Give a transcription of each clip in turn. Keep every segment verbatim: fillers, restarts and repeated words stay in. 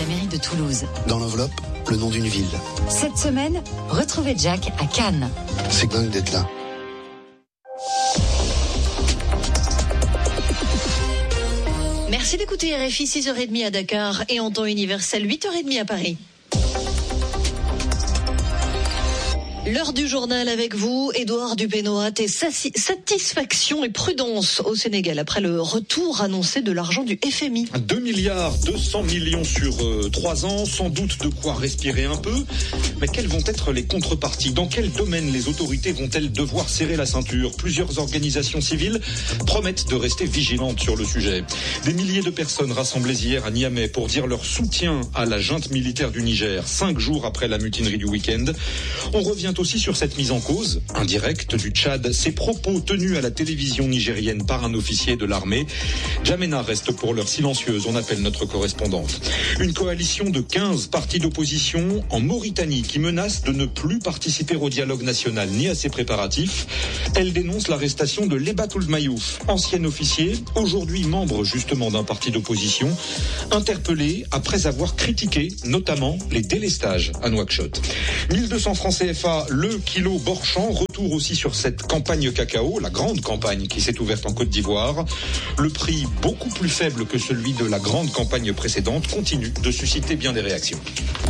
mairie de Toulouse. Dans l'enveloppe, le nom d'une ville. Cette semaine, retrouvez Jack à Cannes. C'est dingue d'être là. Merci d'écouter R F I, six heures trente à Dakar et en temps universel, huit heures trente à Paris. L'heure du journal avec vous, Édouard Dupénoat, et satisfaction et prudence au Sénégal après le retour annoncé de l'argent du F M I. deux milliards deux cents millions sur euh, trois ans, sans doute de quoi respirer un peu. Mais quelles vont être les contreparties? Dans quel domaine les autorités vont-elles devoir serrer la ceinture? Plusieurs organisations civiles promettent de rester vigilantes sur le sujet. Des milliers de personnes rassemblées hier à Niamey pour dire leur soutien à la junte militaire du Niger, cinq jours après la mutinerie du week-end. On revient aussi sur cette mise en cause, indirecte, du Tchad, ces propos tenus à la télévision nigérienne par un officier de l'armée. Djamena reste pour l'heure silencieuse, on appelle notre correspondante. Une coalition de quinze partis d'opposition en Mauritanie qui menace de ne plus participer au dialogue national ni à ses préparatifs. Elle dénonce l'arrestation de Lebatoul Mayouf, ancien officier, aujourd'hui membre justement d'un parti d'opposition, interpellé après avoir critiqué notamment les délestages à Nouakchott. mille deux cents francs C F A le kilo Borchamp, retour aussi sur cette campagne cacao, la grande campagne qui s'est ouverte en Côte d'Ivoire. Le prix beaucoup plus faible que celui de la grande campagne précédente continue de susciter bien des réactions.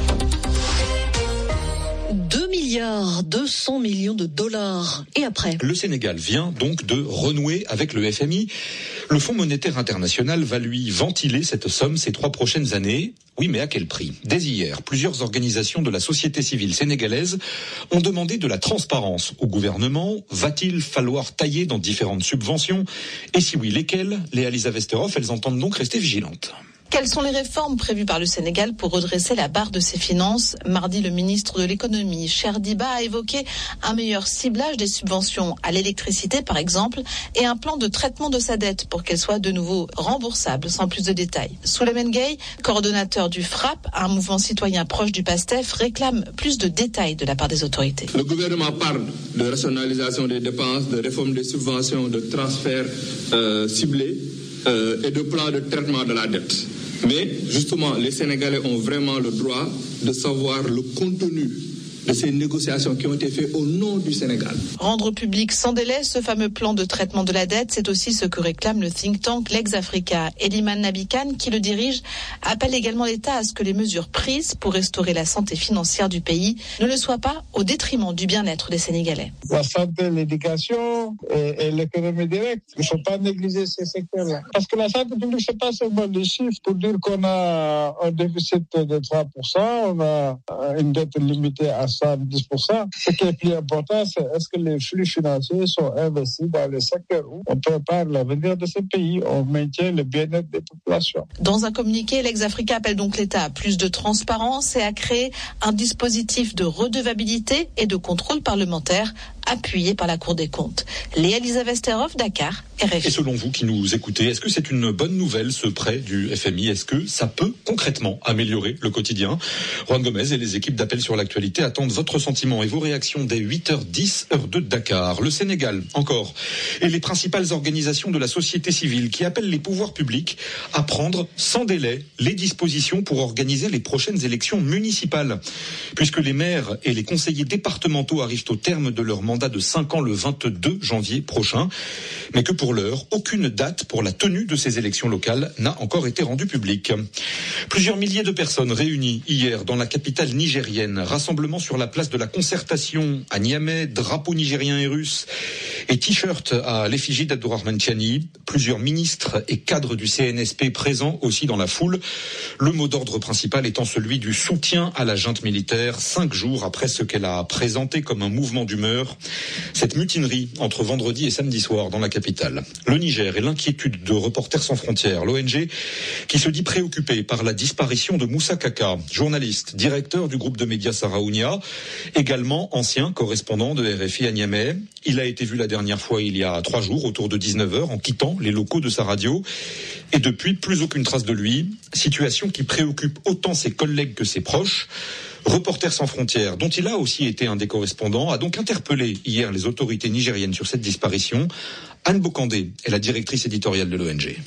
deux milliards deux cents millions de dollars. Et après? Le Sénégal vient donc de renouer avec le F M I. Le Fonds monétaire international va lui ventiler cette somme ces trois prochaines années. Oui, mais à quel prix? Dès hier, plusieurs organisations de la société civile sénégalaise ont demandé de la transparence au gouvernement. Va-t-il falloir tailler dans différentes subventions? Et si oui, lesquelles? Léa Lisa Westerhoff, elles entendent donc rester vigilantes. Quelles sont les réformes prévues par le Sénégal pour redresser la barre de ses finances? Mardi, le ministre de l'économie, Cheikh Diba, a évoqué un meilleur ciblage des subventions à l'électricité, par exemple, et un plan de traitement de sa dette pour qu'elle soit de nouveau remboursable, sans plus de détails. Souleymane Gueye, coordonnateur du FRAPP, un mouvement citoyen proche du PASTEF, réclame plus de détails de la part des autorités. Le gouvernement parle de rationalisation des dépenses, de réforme des subventions, de transferts euh, ciblés euh, et de plans de traitement de la dette. Mais justement, les Sénégalais ont vraiment le droit de savoir le contenu de ces négociations qui ont été faites au nom du Sénégal. Rendre public sans délai ce fameux plan de traitement de la dette, c'est aussi ce que réclame le think tank Legs Africa. Eliman Nabikan, qui le dirige, appelle également l'État à ce que les mesures prises pour restaurer la santé financière du pays ne le soient pas au détriment du bien-être des Sénégalais. La santé, l'éducation et, et l'économie directe, il ne faut pas négliger ces secteurs-là. Parce que la santé publique, ce n'est pas seulement des chiffres pour dire qu'on a un déficit de trois pour cent, on a une dette limitée à dix pour cent. Ce qui est plus important, c'est est-ce que les flux financiers sont investis dans les secteurs où on prépare l'avenir de ce pays, on maintient le bien-être des populations. Dans un communiqué, Legs Africa appelle donc l'État à plus de transparence et à créer un dispositif de redevabilité et de contrôle parlementaire appuyé par la Cour des comptes. Léa Lisa Westerhoff, Dakar, R F I. Et selon vous qui nous écoutez, est-ce que c'est une bonne nouvelle ce prêt du F M I? Est-ce que ça peut concrètement améliorer le quotidien? Juan Gomez et les équipes d'Appel sur l'actualité attendent votre sentiment et vos réactions dès huit heures dix, heure de Dakar. Le Sénégal, encore, et les principales organisations de la société civile qui appellent les pouvoirs publics à prendre sans délai les dispositions pour organiser les prochaines élections municipales. Puisque les maires et les conseillers départementaux arrivent au terme de leur mandat de cinq ans le vingt-deux janvier prochain, mais que pour l'heure, aucune date pour la tenue de ces élections locales n'a encore été rendue publique. Plusieurs milliers de personnes réunies hier dans la capitale nigérienne, rassemblement sur la place de la Concertation à Niamey, drapeau nigérien et russe et t-shirt à l'effigie d'Abdourahmane Tiani, plusieurs ministres et cadres du C N S P présents aussi dans la foule, le mot d'ordre principal étant celui du soutien à la junte militaire, cinq jours après ce qu'elle a présenté comme un mouvement d'humeur. Cette mutinerie entre vendredi et samedi soir dans la capitale. Le Niger et l'inquiétude de Reporters sans frontières, l'O N G, qui se dit préoccupée par la disparition de Moussa Kaka, journaliste, directeur du groupe de médias Saraounia, également ancien correspondant de R F I à Niamey. Il a été vu la dernière fois il y a trois jours, autour de dix-neuf heures, en quittant les locaux de sa radio. Et depuis, plus aucune trace de lui. Situation qui préoccupe autant ses collègues que ses proches. Reporters sans frontières, dont il a aussi été un des correspondants, a donc interpellé hier les autorités nigériennes sur cette disparition. Anne Bokandé est la directrice éditoriale de l'O N G.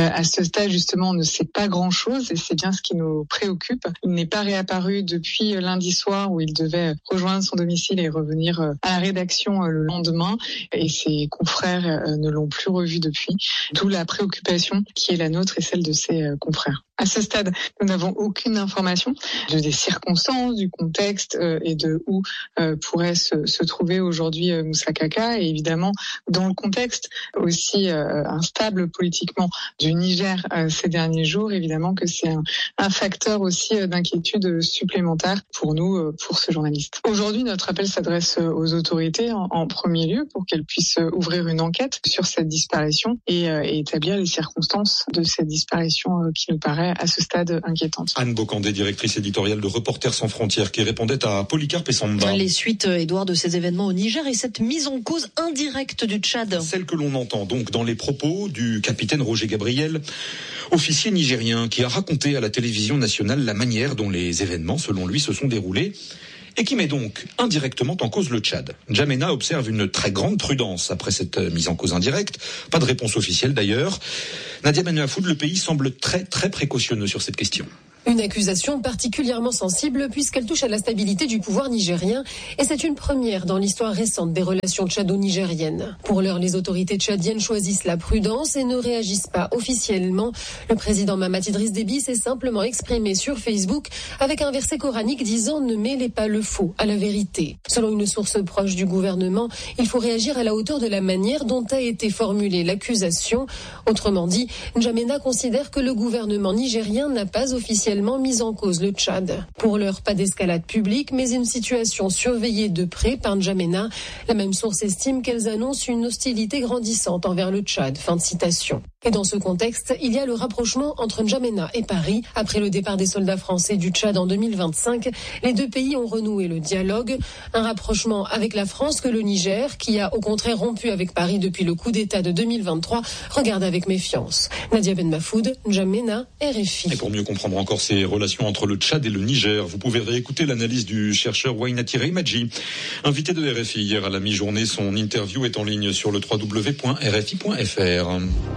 Euh, à ce stade, justement, on ne sait pas grand-chose et c'est bien ce qui nous préoccupe. Il n'est pas réapparu depuis lundi soir où il devait rejoindre son domicile et revenir à la rédaction le lendemain et ses confrères ne l'ont plus revu depuis. D'où la préoccupation qui est la nôtre et celle de ses confrères. À ce stade, nous n'avons aucune information de des circonstances, du contexte euh, et de où euh, pourrait se, se trouver aujourd'hui euh, Moussa Kaka. Et évidemment, dans le contexte aussi euh, instable politiquement du Niger euh, ces derniers jours, évidemment que c'est un, un facteur aussi euh, d'inquiétude supplémentaire pour nous, euh, pour ce journaliste. Aujourd'hui, notre appel s'adresse aux autorités en, en premier lieu pour qu'elles puissent ouvrir une enquête sur cette disparition et, euh, et établir les circonstances de cette disparition euh, qui nous paraît à ce stade inquiétante. Anne Bocandé, directrice éditoriale de Reporters sans frontières, qui répondait à Polycarpe et Samba. Les suites, Édouard, de ces événements au Niger et cette mise en cause indirecte du Tchad. Celle que l'on entend donc dans les propos du capitaine Roger Gabriel, officier nigérien, qui a raconté à la télévision nationale la manière dont les événements, selon lui, se sont déroulés et qui met donc indirectement en cause le Tchad. N'Djamena observe une très grande prudence après cette mise en cause indirecte. Pas de réponse officielle d'ailleurs. Nadia Ben Mafoud, le pays semble très très précautionneux sur cette question. Une accusation particulièrement sensible puisqu'elle touche à la stabilité du pouvoir nigérien et c'est une première dans l'histoire récente des relations tchado-nigériennes. Pour l'heure, les autorités tchadiennes choisissent la prudence et ne réagissent pas officiellement. Le président Mahamat Idriss Déby s'est simplement exprimé sur Facebook avec un verset coranique disant « Ne mêlez pas le faux à la vérité ». Selon une source proche du gouvernement, il faut réagir à la hauteur de la manière dont a été formulée l'accusation. Autrement dit, N'Djamena considère que le gouvernement nigérien n'a pas officiellement mis en cause le Tchad. Pour l'heure, pas d'escalade publique, mais une situation surveillée de près par N'Djamena. La même source estime qu'elles annoncent une hostilité grandissante envers le Tchad. Fin de citation. Et dans ce contexte, il y a le rapprochement entre N'Djamena et Paris. Après le départ des soldats français du Tchad en deux mille vingt-cinq, les deux pays ont renoué le dialogue. Un rapprochement avec la France que le Niger, qui a au contraire rompu avec Paris depuis le coup d'État de deux mille vingt-trois, regarde avec méfiance. Nadia Ben Mafoud, N'Djamena, R F I. Et pour mieux comprendre encore ces relations entre le Tchad et le Niger, vous pouvez réécouter l'analyse du chercheur Wainati Reimadji, invité de R F I hier à la mi-journée. Son interview est en ligne sur le w w w point r f i point f r.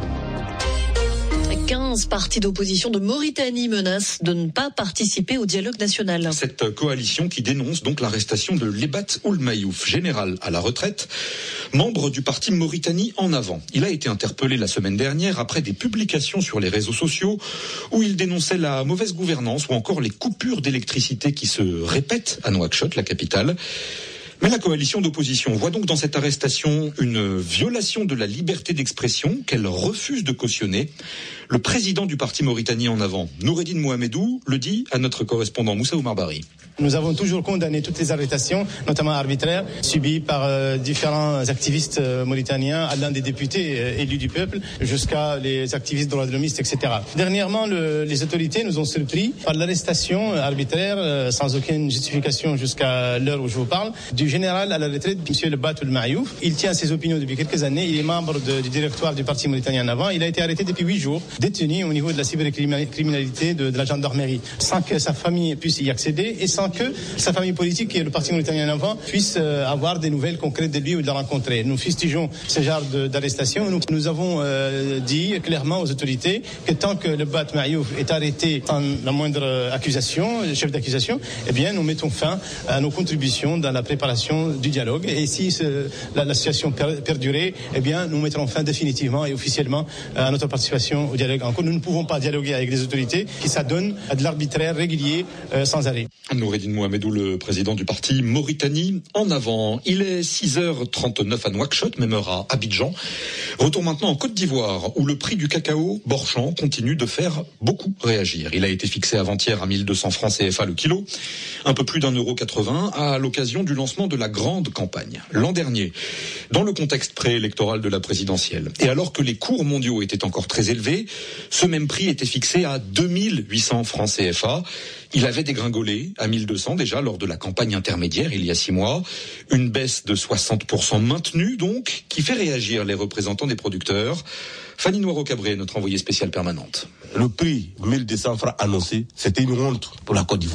quinze partis d'opposition de Mauritanie menacent de ne pas participer au dialogue national. Cette coalition qui dénonce donc l'arrestation de Lebat Ould Mayouf, général à la retraite, membre du parti Mauritanie en avant. Il a été interpellé la semaine dernière après des publications sur les réseaux sociaux où il dénonçait la mauvaise gouvernance ou encore les coupures d'électricité qui se répètent à Nouakchott, la capitale. Mais la coalition d'opposition voit donc dans cette arrestation une violation de la liberté d'expression qu'elle refuse de cautionner. Le président du parti Mauritanie en avant, Noureddine Mohamedou, le dit à notre correspondant Moussa Oumar Bari. Nous avons toujours condamné toutes les arrestations, notamment arbitraires, subies par euh, différents activistes euh, mauritaniens, allant des députés euh, élus du peuple jusqu'à les activistes droits de l'homme, et cetera. Dernièrement, le, les autorités nous ont surpris par l'arrestation arbitraire, euh, sans aucune justification jusqu'à l'heure où je vous parle, du général à la retraite, M. Lebat Ould Mayouf. Il tient ses opinions depuis quelques années. Il est membre de, du directoire du parti Mauritanie en avant. Il a été arrêté depuis huit jours, détenu au niveau de la cybercriminalité de, de la gendarmerie, sans que sa famille puisse y accéder et sans que sa famille politique et le parti Mauritanie en avant puissent euh, avoir des nouvelles concrètes de lui ou de le rencontrer. Nous fustigeons ce genre de, d'arrestation. Nous, nous avons euh, dit clairement aux autorités que tant que Lebat Mayouf est arrêté sans la moindre accusation, chef d'accusation, eh bien nous mettons fin à nos contributions dans la préparation du dialogue. Et si ce, la, la situation per, perdurait, eh bien nous mettrons fin définitivement et officiellement à notre participation au dialogue. Encore, nous ne pouvons pas dialoguer avec les autorités qui s'adonnent à de l'arbitraire régulier euh, sans arrêt. Noureddine Mohamedou, le président du parti Mauritanie en avant. Il est six heures trente-neuf à Nouakchott, même heure à Abidjan. Retour maintenant en Côte d'Ivoire, où le prix du cacao Borchamp continue de faire beaucoup réagir. Il a été fixé avant-hier à mille deux cents francs C F A le kilo, un peu plus d'un euro quatre-vingts, à l'occasion du lancement de la grande campagne. L'an dernier, dans le contexte préélectoral de la présidentielle, et alors que les cours mondiaux étaient encore très élevés, ce même prix était fixé à deux mille huit cents francs C F A. Il avait dégringolé à mille deux cents déjà lors de la campagne intermédiaire il y a six mois. Une baisse de soixante pour cent maintenue donc, qui fait réagir les représentants des producteurs. Fanny Noiro-Cabré, notre envoyée spéciale permanente. Le prix mille deux cents francs annoncé, c'était une honte pour la Côte d'Ivoire.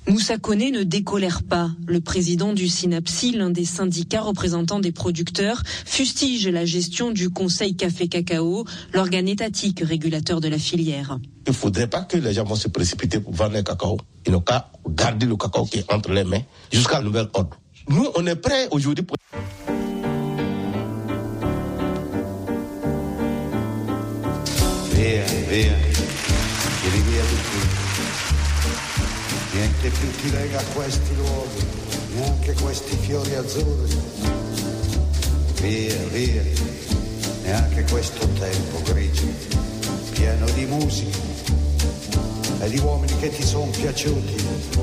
Moussa Koné ne décolère pas. Le président du SYNAPSI, l'un des syndicats représentants des producteurs, fustige la gestion du Conseil Café-Cacao, l'organe étatique régulateur de la filière. Il ne faudrait pas que les gens vont se précipiter pour vendre le cacao. Ils n'ont qu'à garder le cacao qui est entre les mains jusqu'à nouvel ordre. Nous, on est prêts aujourd'hui pour... Via, via, vieni via di qui. Niente più ti lega a questi luoghi, neanche questi fiori azzurri. Via, via, neanche questo tempo grigio, pieno di musica e di uomini che ti sono piaciuti.